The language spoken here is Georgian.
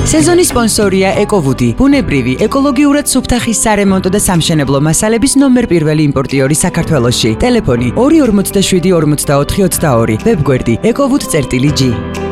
სეზონის სპონსორია ეკოვუდი, ბუნებრივი, ეკოლოგიურად სუფთა ხის სარემონტო და სამშენებლო მასალების ნომერ პირველი იმპორტიორი საქართველოში. ტელეფონი 247 44 22, ვებგვერდი ekovud.g